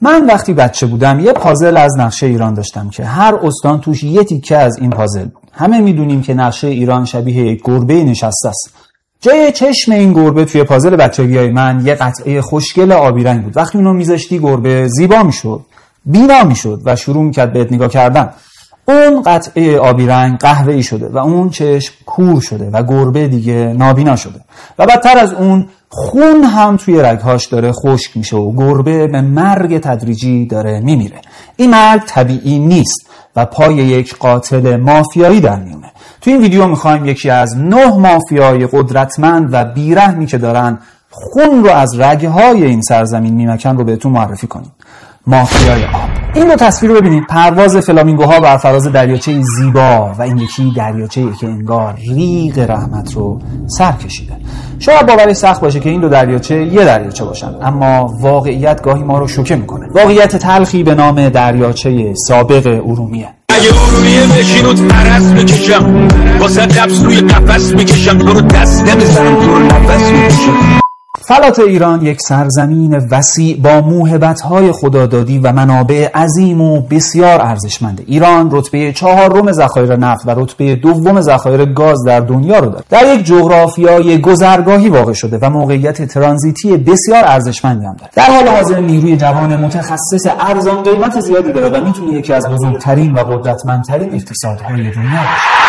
من وقتی بچه بودم یه پازل از نقشه ایران داشتم که هر استان توش یه تیکه از این پازل بود. همه میدونیم که نقشه ایران شبیه یک گربه نشسته است. جای چشم این گربه توی پازل بچگیای من یه قطعه خوشگل آبی رنگ بود. وقتی اونو میذاشتی گربه زیبا میشد، بینا میشد و شروع میکرد بهت نگاه کردن. اون قطعه آبی رنگ قهوه‌ای شده و اون چشم کور شده و گربه دیگه نابینا شده و بدتر از اون خون هم توی رگهاش داره خشک میشه و گربه به مرگ تدریجی داره میمیره. این مرگ طبیعی نیست و پای یک قاتل مافیایی در میونه. توی این ویدیو میخوایم یکی از 9 مافیای قدرتمند و بیرحمی که دارن خون رو از رگهای این سرزمین میمکن رو بهتون معرفی کنیم. مافیای آب. این دو تصویر رو ببینید. پرواز فلامینگوها بر فراز دریاچه زیبا و این یکی دریاچه‌ای که انگار ریگ رحمت رو سر کشیده. شاید باورش سخت باشه که این دو دریاچه یه دریاچه باشن، اما واقعیت گاهی ما رو شوکه میکنه. واقعیت تلخی به نام دریاچه سابق ارومیه. اگه ارومیه بشین و ترس بکشم واسه قبض روی قفس بکشم تو رو دسته بزنم تو رو نفس بکشم. فلات ایران یک سرزمین وسیع با موهبت‌های خدادادی و منابع عظیم و بسیار ارزشمنده. ایران رتبه 4 ذخایر نفت و رتبه 2 ذخایر گاز در دنیا رو داره. در یک جغرافیای گذرگاهی واقع شده و موقعیت ترانزیتی بسیار ارزشمندی هم داره. در حال حاضر نیروی جوان متخصص ارزان قیمت زیادی داره و میتونه یکی از بزرگترین و قدرتمندترین اقتصادهای دنیا باشه.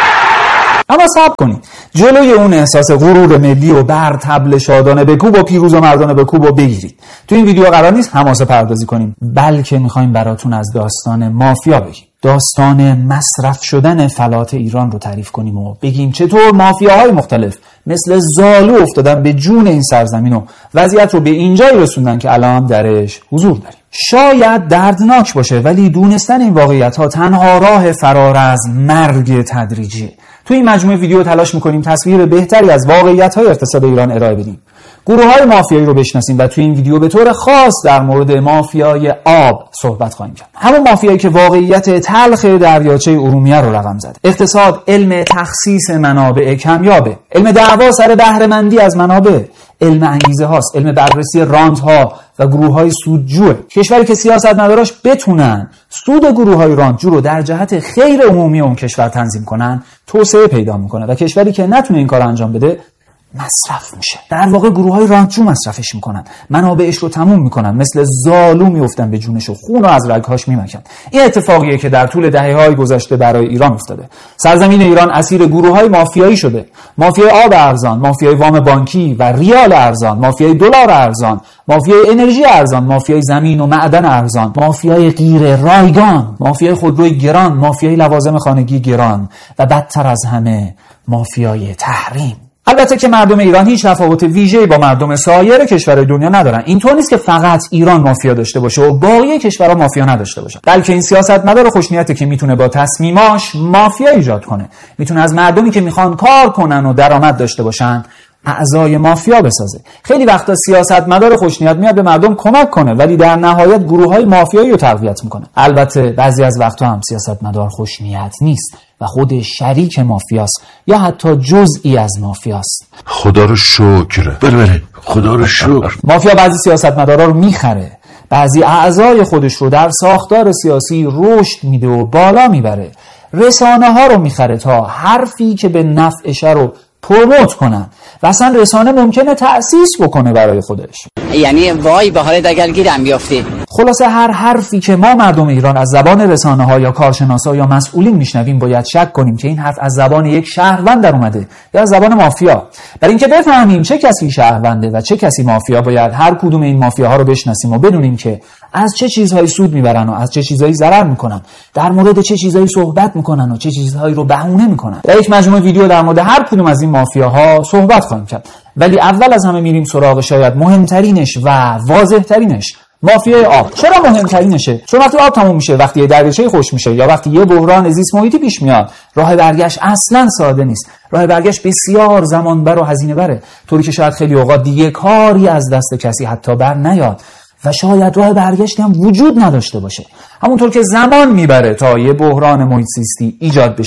اما صبر کنید، جلوی اون احساس غرور ملی و بر طبل شادانه بکوب و پیروز و مردانه بکوب و بگیرید. تو این ویدیو قرار نیست حماسه پردازی کنیم، بلکه میخوایم براتون از داستان مافیا بگیم. داستان مصرف شدن فلات ایران رو تعریف کنیم و بگیم چطور مافیاهای مختلف مثل زالو افتادن به جون این سرزمین و وضعیت رو به اینجایی رسوندن که الان درش حضور داریم. شاید دردناک باشه، ولی دونستن این واقعیت‌ها تنها راه فرار از مرگ تدریجی. تو این مجموعه ویدیو تلاش میکنیم تصویر بهتری از واقعیت‌های اقتصاد ایران ارائه بدیم. گروه‌های مافیایی رو بشناسیم و تو این ویدیو به طور خاص در مورد مافیای آب صحبت خواهیم کرد. همون مافیایی که واقعیت تلخ دریاچه ارومیه رو رقم زد. اقتصاد علم تخصیص منابع کمیابه، علم دعوا سر بهره‌مندی از منابع، علم انگیزه هاست، علم بررسی رانت‌ها و گروه‌های سودجوه. کشوری که سیاستمداراش بتونن سود گروه‌های رانتجو رو در جهت خیر عمومی اون کشور تنظیم کنن، توسعه پیدا میکنه و کشوری که نتونه این کار انجام بده مصرف میشه. در واقع گروه‌های رانتجو مصرفش میکنن، منابعش رو تموم میکنن، مثل زالو میافتن به جونش و خون رو از رگهاش میمکن. این اتفاقیه که در طول دهه‌های گذشته برای ایران افتاده. سرزمین ایران اسیر گروه‌های مافیایی شده. مافیای آب ارزان، مافیای وام بانکی و ریال ارزان، مافیای دلار ارزان، مافیای انرژی ارزان، مافیای زمین و معدن ارزان، مافیای غیر رایگان، مافیای خودروی گران، مافیای لوازم خانگی گران و بدتر از همه مافیای تحریم. البته که مردم ایران هیچ تفاوت ویژه‌ای با مردم سایر کشورهای دنیا ندارن. اینطور نیست که فقط ایران مافیا داشته باشه و باقی کشورها مافیا نداشته باشن، بلکه این سیاستمدار خوشنیته که میتونه با تصمیماش مافیا ایجاد کنه، میتونه از مردمی که میخوان کار کنن و درآمد داشته باشن اعضای مافیا بسازه. خیلی وقتا سیاستمدار خوشنیت میاد به مردم کمک کنه، ولی در نهایت گروه‌های مافیایی رو تقویت میکنه. البته بعضی از وقتا هم سیاستمدار خوشنیت نیست و خود شریک مافیاست یا حتی جزئی از مافیاست. خدا رو شکر. بله خدا رو شکر. مافیا بعضی سیاستمدارا رو میخره، بعضی اعضای خودش رو در ساختار سیاسی رشد میده و بالا میبره. رسانه ها رو میخره تا حرفی که به نفعشه رو پروموت کنن و اصلا رسانه ممکنه تأسیس بکنه برای خودش. یعنی وای به حالت اگر گیرم بیافتی. خلاصه هر حرفی که ما مردم ایران از زبان رسانه ها یا کارشناسا یا مسئولین میشنویم باید شک کنیم که این حرف از زبان یک شهروند در اومده یا از زبان مافیا. برای اینکه بفهمیم چه کسی شهرونده و چه کسی مافیا، باید هر کدوم این مافیاها رو بشناسیم و بدونیم که از چه چیزهایی سود میبرن و از چه چیزهایی ضرر میکنن، در مورد چه چیزهایی صحبت میکنن و چه چیزهایی رو بهونه میکنن. در یک مجموعه ویدیو در مورد هر کدوم از این مافیاها صحبت خواهیم کرد، ولی اول از همه میریم سراغ شاید مهمترینش و واضحترینش، مافیای آب. چرا مهمترینشه؟ چون وقتی آب تموم میشه، وقتی یه دریاچه خوش میشه یا وقتی یه بحران زیست محیطی پیش میاد، راه برگشت اصلا ساده نیست. راه برگشت بسیار زمان بر و هزینه بره، طوری که شاید خیلی اوقات دیگه کاری از دست کسی حتی بر نیاد و شاید راه برگشتی هم وجود نداشته باشه. همونطور که زمان میبره تا یه بحران محیط زیستی ایجاد بشه،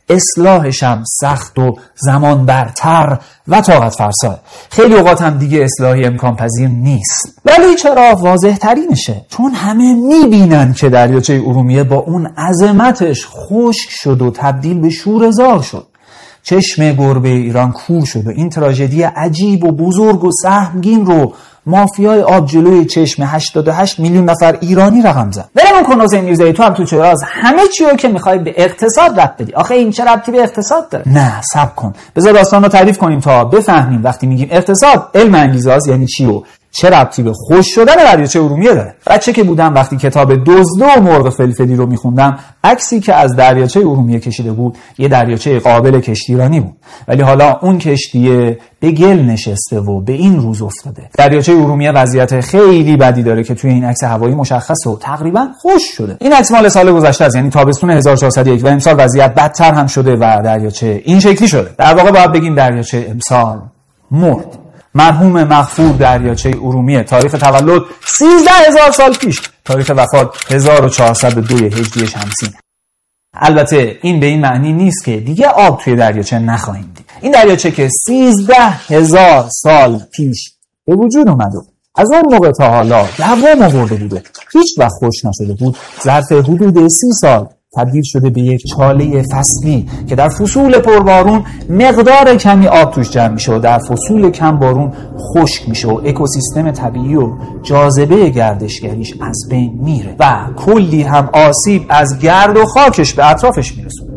اصلاحش هم سخت و زمان برتر و طاقت فرساه. خیلی اوقات هم دیگه اصلاحی امکان پذیر نیست. ولی چرا واضح ترینشه؟ چون همه میبینن که دریاچه ارومیه با اون عظمتش خشک شد و تبدیل به شوره‌زار شد. چشم گربه ایران کور شد و این تراژدی عجیب و بزرگ و سهمگین رو مافیای آب جلوی چشم 88 میلیون نفر ایرانی رقم زد. ولمون کن حسین میرزایی، تو هم تو چراز همه چی رو که میخوای به اقتصاد ربط بدی. آخه این چه ربطی به اقتصاد داره؟ نه صبر کن، بذار داستان رو تعریف کنیم تا بفهمیم وقتی میگیم اقتصاد علم انگیزه‌است یعنی چی و چه ربطی به خشک شدن دریاچه ارومیه داره. بچه که بودم وقتی کتاب دزد و مرغ فلفلی رو میخوندم، عکسی که از دریاچه ارومیه کشیده بود یه دریاچه قابل کشتیرانی بود، ولی حالا اون کشتیه به گل نشسته و به این روز افتاده. دریاچه ارومیه وضعیت خیلی بدی داره که توی این عکس هوایی مشخصه و تقریبا خشک شده. این عکس مال سال گذشته است، یعنی تابستون 1401 و امسال وضعیت بدتر هم شده و دریاچه این شکلی شده. در واقع باید بگیم دریاچه امسال مرد. مرحوم مغفور دریاچه ارومیه، تاریخ تولد 13000 سال پیش، تاریخ وفات 1402 هجری شمسی. البته این به این معنی نیست که دیگه آب توی دریاچه نخواهیم دید. این دریاچه که 13000 سال پیش به وجود اومد و از اون موقع تا حالا دوام آورده بوده، هیچ وقت خشک نشده بود، ظرف حدود 30 سال تبدیل شده به یک چاله فصلی که در فصول پربارون مقدار کمی آب توش جمع میشه و در فصول کم بارون خشک میشه و اکوسیستم طبیعی و جاذبه گردشگریش از بین میره و کلی هم آسیب از گرد و خاکش به اطرافش میرسونه.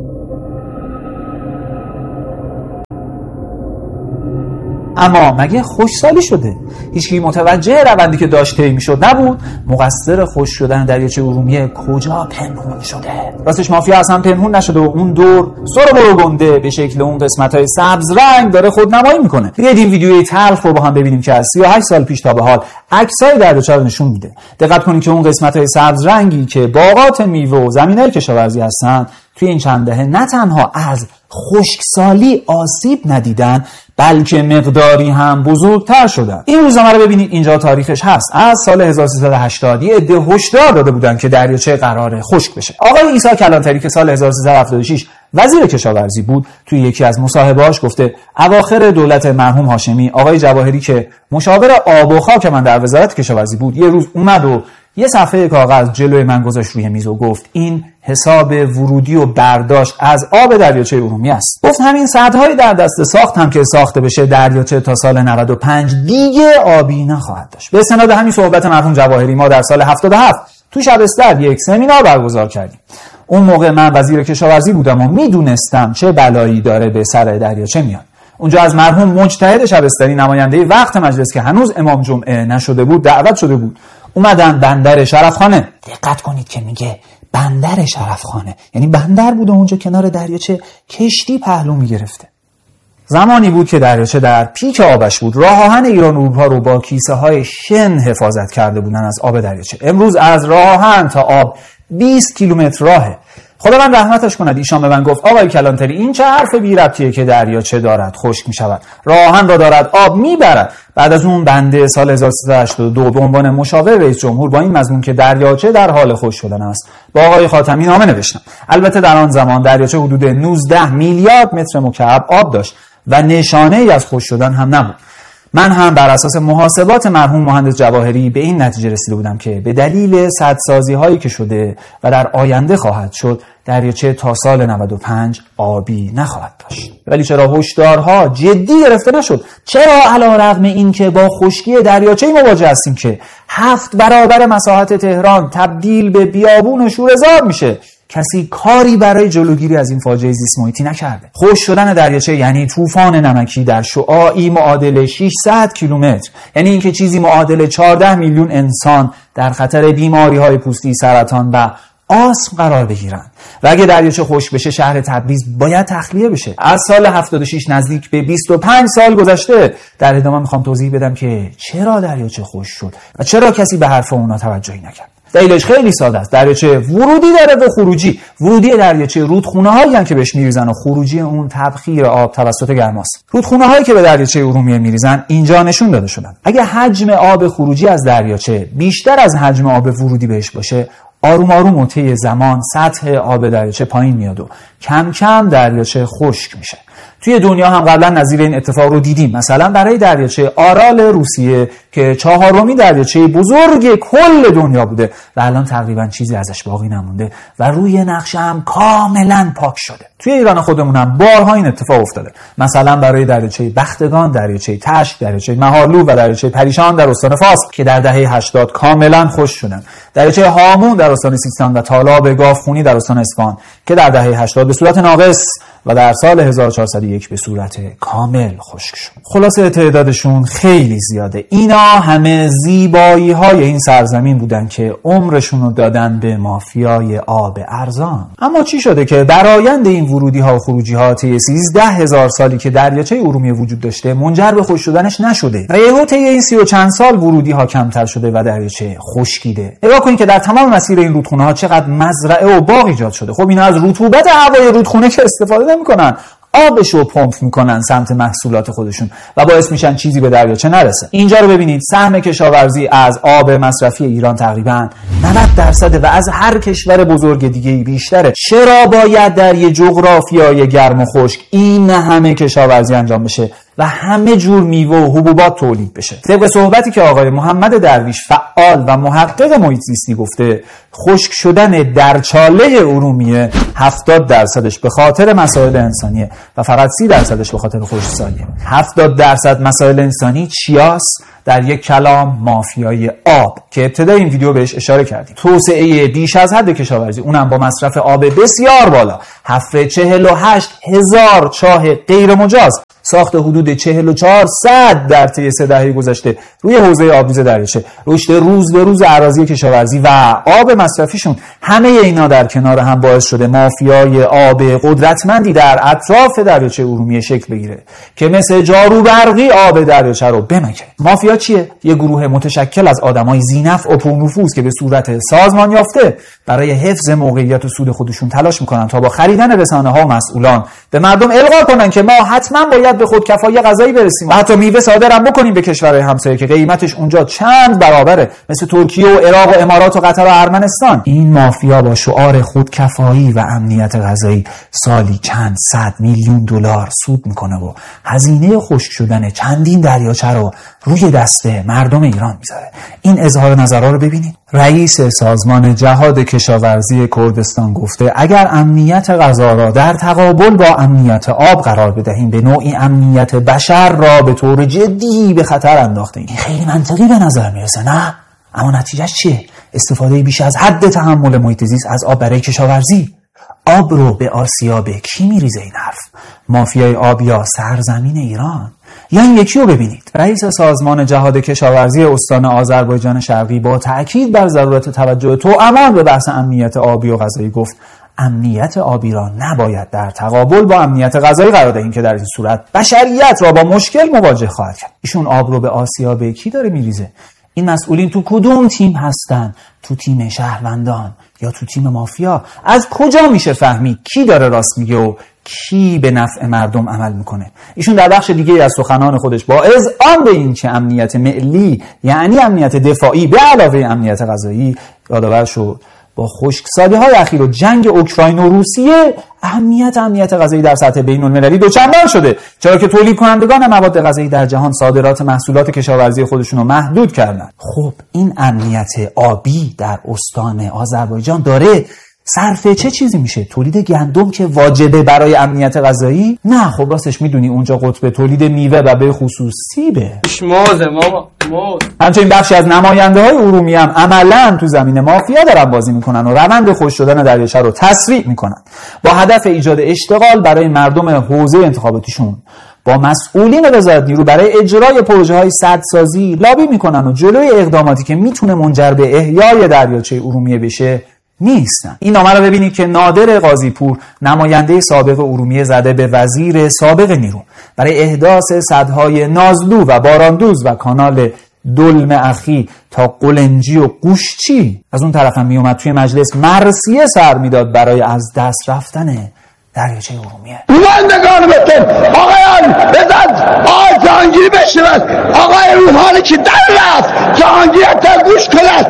اما مگه خشکسالی شده؟ هیچکی متوجه روندی که داشت طی میشد نبود. مقصر خشک شدن دریاچه ارومیه کجا پنهون شده؟ راستش مافیا اصلا پنهون نشده و اون دور سر برو گنده به شکل اون قسمت‌های سبز رنگ داره خودنمایی میکنه. بیاید این ویدیوی تلخ رو با هم ببینیم که از 38 سال پیش تا به حال عکسای دریاچه رو نشون میده. دقت کنید که اون قسمت‌های سبز رنگی که باغات میوه و زمینای کشاورزی هستن توی این چند دهه نه تنها از خشکسالی آسیب ندیدن بلکه مقداری هم بزرگتر شدن. این روزنامه رو ببینید، اینجا تاریخش هست. از سال 1380 یه عده هشدار داده بودن که دریاچه قراره خشک بشه. آقای عیسی کلانتری که سال 1376 وزیر کشاورزی بود توی یکی از مصاحبه‌هاش گفته اواخر دولت مرحوم هاشمی، آقای جواهری که مشاور آب و خاک من در وزارت کشاورزی بود یه روز اومد و یه صفحه کاغذ جلوی من گذاشت روی میز و گفت این حساب ورودی و برداشت از آب دریاچه ارومیه است. گفت همین سدهای در دست ساخت هم که ساخته بشه دریاچه تا سال 95 دیگه آبی نخواهد داشت. به استناد همین صحبت مرحوم جواهری ما در سال 77 تو شبستر یک سمینار برگزار کردیم. اون موقع من وزیر کشاورزی بودم و میدونستم چه بلایی داره به سر دریاچه میاد. اونجا از مرحوم مجتهد شبستری نماینده وقت مجلس که هنوز امام جمعه نشده بود دعوت شده بود. اومدن بندر شرفخانه. دقت کنید که میگه بندر شرفخانه، یعنی بندر بوده اونجا کنار دریاچه کشتی پهلو میگرفته. زمانی بود که دریاچه در پیک آبش بود. راه آهن ایران و اروپا رو با کیسه های شن حفاظت کرده بودن از آب دریاچه. امروز از راه آهن تا آب 20 کیلومتر راهه. خداوند رحمتش کند ایشان به من گفت آقای کلانتری این چه حرف بی ربطیه که دریاچه دارد خشک میشود، راه آهن را دارد آب میبرد. بعد از اون بنده سال 1382 به عنوان مشاور رئیس جمهور با این مضمون که دریاچه در حال خشک شدن است با آقای خاتمی نامه نوشتم. البته در آن زمان دریاچه حدود 19 میلیارد متر مکعب آب داشت و نشانه ای از خشک شدن هم نبود. من هم بر اساس محاسبات مرحوم مهندس جواهری به این نتیجه رسیده بودم که به دلیل سدسازی هایی که شده و در آینده خواهد شد دریاچه تا سال 95 آبی نخواهد داشت. ولی چرا هشدارها جدی گرفته نشد؟ چرا علیرغم این که با خشکی دریاچه مواجه هستیم که 7 برابر مساحت تهران تبدیل به بیابون و شوره‌زار میشه کسی کاری برای جلوگیری از این فاجعه زیست محیطی نکرده؟ خشک شدن دریاچه یعنی طوفان نمکی در شعاعی معادل 600 کیلومتر، یعنی اینکه چیزی معادل 14 میلیون انسان در خطر بیماری‌های پوستی، سرطان و آسم قرار بگیرن. و اگه دریاچه خشک بشه شهر تبریز باید تخلیه بشه. از سال 76 نزدیک به 25 سال گذشته. در ادامه میخوام توضیح بدم که چرا دریاچه خشک شد و چرا کسی به حرف اونا توجهی نکرد. دلیلش خیلی ساده است. دریاچه ورودی داره و خروجی. ورودی دریاچه رودخونه‌هایی که بهش میریزن و خروجی اون تبخیر آب توسط گرماست. رودخونه‌هایی که به دریاچه ارومیه میریزن اینجا نشون داده شدن. اگه حجم آب خروجی از دریاچه بیشتر از حجم آب ورودی بهش باشه آروم آروم و طی زمان سطح آب دریاچه پایین میاد و کم کم دریاچه خشک میشه. توی دنیا هم قبلا نظیر این اتفاق رو دیدیم. مثلا برای دریاچه آرال روسیه که 4مین دریاچه بزرگ کل دنیا بوده و الان تقریبا چیزی ازش باقی نمونده و روی نقشه هم کاملا پاک شده. توی ایران خودمون هم بارها این اتفاق افتاده. مثلا برای دریاچه بختگان، دریاچه تشک، دریاچه مهارلو و دریاچه پریشان در استان فاس که در دهه 80 کاملا خشک شدن. دریاچه هامون در استان سیستان و تالاب گاوخونی در استان اصفهان که در دهه 80 به صورت ناقص و در سال 1401 به صورت کامل خشک شد. خلاصه تعدادشون خیلی زیاده. اینا همه زیبایی های این سرزمین بودن که عمرشون رو دادن به مافیای آب ارزان. اما چی شده که برآیند این ورودی ها و خروجی ها طی 13000 سالی که دریاچه ارومیه وجود داشته منجر به خشک شدنش نشده و یهو طی این 30 و چند سال ورودی ها کمتر شده و دریاچه خشکیده. نگاه کنید که در تمام مسیر این رودخونه ها چقدر مزرعه و باغ ایجاد شده. خب اینا از رطوبت هوای رودخونه که استفاده نمی‌کنن، آبشو پمپ میکنن سمت محصولات خودشون و باعث میشن چیزی به دریاچه نرسه. اینجا رو ببینید، سهم کشاورزی از آب مصرفی ایران تقریبا 90% و از هر کشور بزرگ دیگه‌ای بیشتره. چرا باید در یه جغرافیای گرم و خشک این همه کشاورزی انجام بشه و همه جور میوه و حبوبات تولید بشه؟ طبق صحبتی که آقای محمد درویش فعال و محقق محیط زیستی گفته، خشک شدن درچاله ارومیه 70% به خاطر مسائل انسانیه و فقط 30% به خاطر خشکسالیه. 70% مسائل انسانی چیاست؟ در یک کلام مافیای آب که ابتدای این ویدیو بهش اشاره کردیم. توسعه بیش از حد کشاورزی، اونم با مصرف آب بسیار بالا، حفر 48,000 چاه غیر مجاز، ساخت حدود 4400 در طی 3 دهه گذشته روی حوزه آبریز دریاچه، رشد روز به روز اراضی کشاورزی و آب مصرفیشون، همه اینا در کنار هم باعث شده مافیای آب قدرتمندی در اطراف دریاچه ارومیه شکل بگیره که مثل جارو برقی آب دریاچه رو بمکه. مافیا چیه؟ یه گروه متشکل از آدمای ذی‌نفع و پرنفوذ که به صورت سازمان یافته برای حفظ موقعیت و سود خودشون تلاش میکنن تا با خریدن رسانه‌ها و مسئولان به مردم القا کنن که ما حتما باید به خودکفایی غذایی برسیم و حتی میوه صادر هم بکنیم به کشورهای همسایه که قیمتش اونجا چند برابره، مثل ترکیه و عراق و امارات و قطر و ارمنستان. این مافیا با شعار خودکفایی و امنیت غذایی سالی چند صد میلیون دلار سود میکنه و هزینه خشک شدن چندین دریاچه رو روی دست مردم ایران میذاره. این اظهار نظرها رو ببینید. رئیس سازمان جهاد کشاورزی کردستان گفته اگر امنیت غذا را در تقابل با امنیت آب قرار بدهیم به نوعی امنیت بشر را به طور جدی به خطر انداخته ایم. این خیلی منطقی به نظر میرسه، نه؟ اما نتیجهش چیه؟ استفاده بیش از حد تحمل محیط زیست از آب برای کشاورزی. آب رو به آسیاب کی میریزه این حرف؟ مافیای آب یا سرزمین ایران؟ یا این یکی رو ببینید. رئیس سازمان جهاد کشاورزی استان آذربایجان شرقی با تأکید بر ضرورت توجه توامان به بحث امنیت آبی و غذایی گفت امنیت آبی را نباید در تقابل با امنیت غذایی قرار دهیم که در این صورت بشریت را با مشکل مواجه خواهد کرد. ایشون آب رو به آسیاب کی داره میریزه؟ این مسئولین تو کدوم تیم هستن؟ تو تیم شهروندان یا تو تیم مافیا؟ از کجا میشه فهمید کی داره راست میگه و کی به نفع مردم عمل میکنه؟ ایشون در بخش دیگه از سخنان خودش با اذعان به این که امنیت ملی یعنی امنیت دفاعی به علاوه امنیت غذایی یادآور شد با خشکسالی‌های اخیر و جنگ اوکراین و روسیه امنیت غذایی در سطح بین‌المللی دوچندان شده، چرا که تولید کنندگان مواد غذایی در جهان صادرات محصولات کشاورزی خودشون رو محدود کردن. خب این امنیت آبی در استان آذربایجان داره صرف چه چیزی میشه؟ تولید گندم که واجبه برای امنیت غذایی؟ نه، خب راستش میدونی اونجا قطب تولید میوه و به خصوص سیبه. موزه ماما. همچنین بخشی از نماینده های ارومیه هم عملاً تو زمین مافیا دارن بازی میکنن و روند خشک شدن دریاچه رو تسریع میکنن با هدف ایجاد اشتغال برای مردم حوزه انتخاباتیشون. با مسئولین وزارت نیرو برای اجرای پروژه‌های سدسازی لابی میکنن و جلوی اقداماتی که میتونه منجر به احیای دریاچه ارومیه بشه نیستن. این نامه رو ببینید که نادر قاضی‌پور نماینده سابق ارومیه زده به وزیر سابق نیرو برای احداث سدهای نازلو و باراندوز و کانال دلم اخی تا قلنجی و قوشچی. از اون طرف هم میومد توی مجلس مرثیه سر میداد برای از دست رفتن دریاچه ارومیه. نمایندگان بتون آقایان بزن آقای جهانگیری بشنود، آقای روحانی که در رفت جهانگیری تا گوش کند، در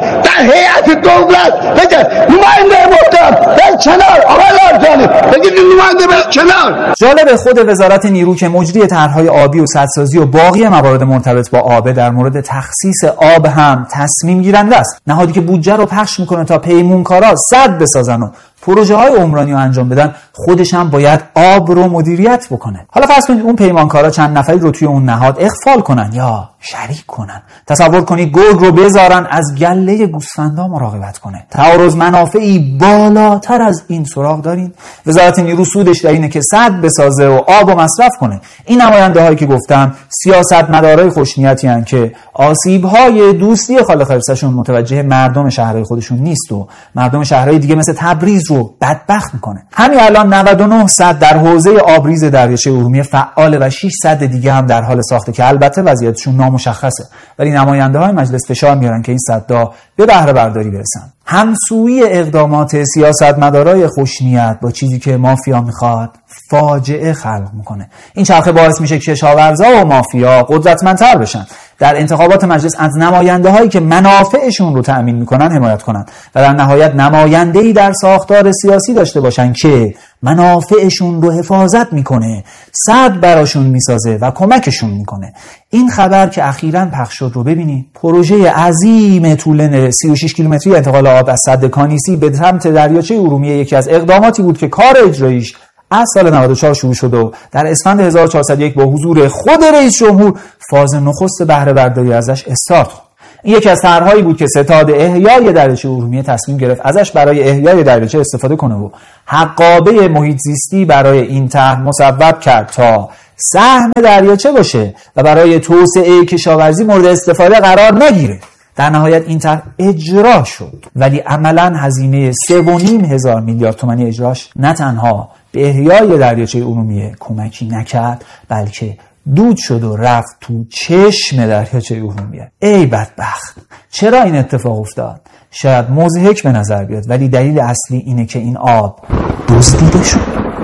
هیئت دولت بگه نماینده محترم بر کنار، آقای لارجانی بگید نماینده بر کنار. جالب خود وزارت نیرو که مجری طرح‌های آبی و سدسازی و باقی موارد مرتبط با آب در مورد تخصیص آب هم تصمیم گیرنده است. نهادی که بودجه رو پخش میکنه تا پیمونکارا سد بسازن و پروژه های عمرانی رو انجام بدن، خودش هم باید آب رو مدیریت بکنه. حالا فرض کنید اون پیمانکارا چند نفری رو توی اون نهاد اخفال کنن یا شریک کنن. تصور کنید گرگ رو بذارن از گله گوسفندا مراقبت کنه. تعارض منافعی بالاتر از این سراغ دارین؟ وزارت نیرو سودش در اینه که سد بسازه و آب رو مصرف کنه. این نماینده هایی که گفتم سیاستمدارای خوشنیتی ان که آسیب های دوستی خالق خرسشون متوجه مردم شهرهای خودشون نیست و مردم شهرهای دیگه مثل تبریز رو بدبخت میکنه. همین الان 99 سد در حوزه آبریز دریاچه ارومیه فعال و 6 سد دیگه هم در حال ساخته که البته وضعیتشون نامشخصه، ولی نماینده های مجلس فشار میارن که این سدها به بهره برداری برسن. همسویی اقدامات سیاستمدارای خوشنیت با چیزی که مافیا میخواد فاجعه خلق میکنه. این چرخه باعث میشه که کشاورزا و مافیا قدرتمندتر بشن، در انتخابات مجلس از نماینده هایی که منافعشون رو تأمین میکنن حمایت کنن و در نهایت نماینده‌ای در ساختار سیاسی داشته باشن که منافعشون رو حفاظت میکنه، سد براشون میسازه و کمکشون میکنه. این خبر که اخیراً پخش شد رو ببینید. پروژه عظیم طول 36 کیلومتری انتقال آب از سد کانیسی به سمت دریاچه ارومیه یکی از اقداماتی بود که کار اجراییش از سال 94 شروع شده و در اسفند 1401 با حضور خود رئیس جمهور فاز نخست بهره برداری ازش استارت شد. این یکی از طرحهایی بود که ستاد احیای دریاچه ارومیه تصمیم گرفت ازش برای احیای دریاچه استفاده کنه و حقابه محیط زیستی برای این طرح مصوب کرد تا سهم دریاچه باشه و برای توسعه کشاورزی مورد استفاده قرار نگیره. در نهایت این طرح اجرا شد، ولی عملاً هزینه 3.5 میلیارد تومانی اجراش نه تنها به احیای دریاچه ارومیه کمکی نکرد، بلکه دود شد و رفت تو چشم دریاچه ارومیه. ای بدبخت، چرا این اتفاق افتاد؟ شاید مضحک به نظر بیاد، ولی دلیل اصلی اینه که این آب دزدیده شد.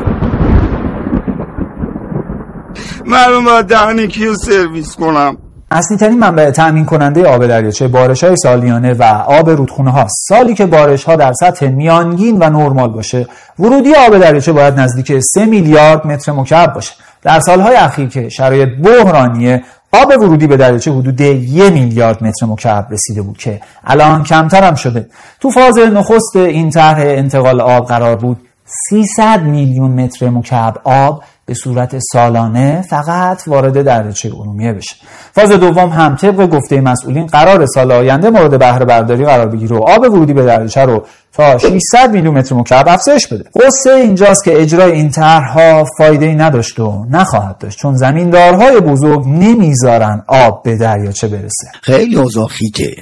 من باید دهنی کیو سرویس کنم؟ اصلی ترین منبع تامین کننده آب دریاچه بارش‌های سالیانه و آب رودخونه هاست. سالی که بارش‌ها در سطح میانگین و نرمال باشه، ورودی آب دریاچه باید نزدیک 3 میلیارد متر مکعب باشه. در سالهای اخیر که شرایط بحرانیه، آب ورودی به دریاچه حدود 1 میلیارد متر مکعب رسیده بود که الان کمتر هم شده. تو فاز نخست این طرح انتقال آب قرار بود 300 میلیون متر مکعب آب به صورت سالانه فقط وارد دریاچه ارومیه بشه. فاز دوم هم طبق گفته مسئولین قرار سال آینده مورد بهره برداری قرار بگیره و آب ورودی به دریاچه رو تا 600 میلیون متر مکعب افزایش بده. قصه اینجاست که اجرای این طرح‌ها فایده‌ای نداشت و نخواهد داشت، چون زمیندارهای بزرگ نمیذارن آب به دریاچه برسه. خیلی اوضاع خیته.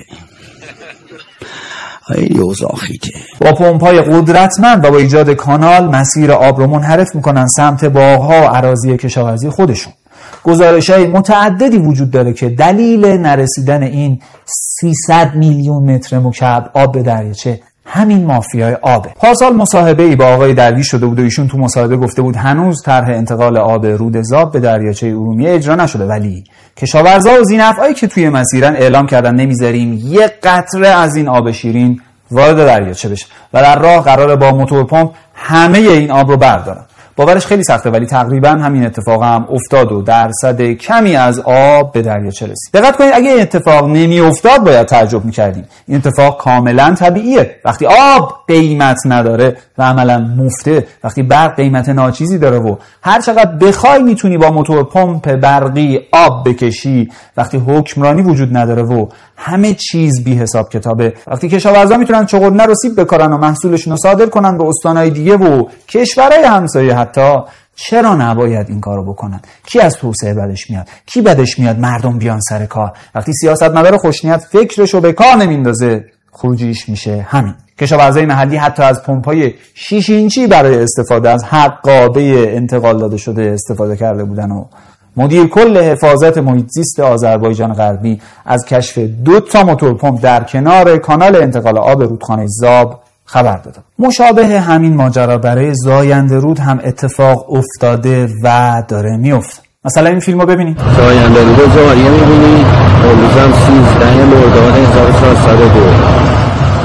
با پمپ‌های قدرتمند و با ایجاد کانال مسیر آب رو منحرف میکنن سمت باغ‌ها و اراضی کشاورزی خودشون. گزارش‌های متعددی وجود داره که دلیل نرسیدن این 300 میلیون متر مکعب آب به دریاچه همین مافیای آبه. پارسال مصاحبه‌ای با آقای درویش شده بود و ایشون تو مصاحبه گفته بود هنوز طرح انتقال آب رودزاب به دریاچه ارومیه اجرا نشده، ولی کشاورزا و ذی‌نفعایی که توی مسیرن اعلام کردن نمیذاریم یک قطره از این آب شیرین وارد دریاچه بشه و در راه قراره با موتور پمپ همه این آب رو بردارن. باورش خیلی سخته، ولی تقریبا همین اتفاق هم افتاد و درصد کمی از آب به دریاچه رسید. دقت کنید، اگه این اتفاق نمی افتاد باید تعجب می‌کردیم. این اتفاق کاملا طبیعیه. وقتی آب قیمت نداره و عملا مفته، وقتی برق قیمت ناچیزی داره و هر چقدر بخوای میتونی با موتور پمپ برقی آب بکشی، وقتی حکمرانی وجود نداره و همه چیز بی حساب کتابه، وقتی کشاورزا میتونن چغندر رو سیب بکارن و محصولشون رو صادر کنن به استانهای دیگه و کشورهای همسایه، حتی چرا نباید این کارو بکنن؟ کی از توسعه بدش میاد؟ کی بدش میاد مردم بیان سر کار؟ وقتی سیاستمدار خوشنیت فکرشو به کار نمیندازه، خروجیش میشه همین. کشاورزای محلی حتی از پمپ‌های 6 اینچی برای استفاده از حقابه انتقال داده شده استفاده کرده بودن و مدیر کل حفاظت محیط زیست آذربایجان غربی از کشف 2 موتور پمپ در کنار کانال انتقال آب رودخانه زاب خبر دادم. مشابه همین ماجرا برای زاینده رود هم اتفاق افتاده و داره میفته. مثلا این فیلمو ببینید. زاینده رود زایه میبینید، امروز هم 13 مرداد 1402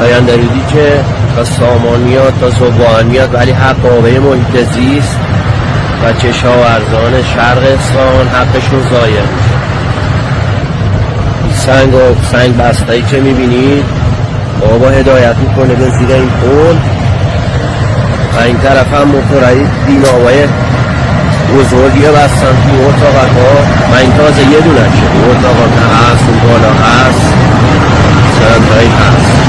نایندرودی که تا سامان میاد تا زبان میاد، ولی حق آبه محیط زیست و کشاورزان شرق اصفهان حقشون ضایع میشه. این سنگ بسته‌ای که میبینید بابا هدایت میکنه به زیر این پل و این طرف هم موتورهای دینامای بزرگی بستن توی اتاقت ها و این تازه یه دونه شد. این اتاقات هست، این بالا هست، سرندهایی هست.